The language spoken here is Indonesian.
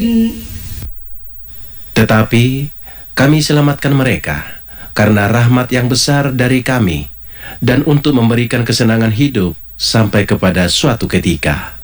Tetapi kami selamatkan mereka karena rahmat yang besar dari kami dan untuk memberikan kesenangan hidup sampai kepada suatu ketika.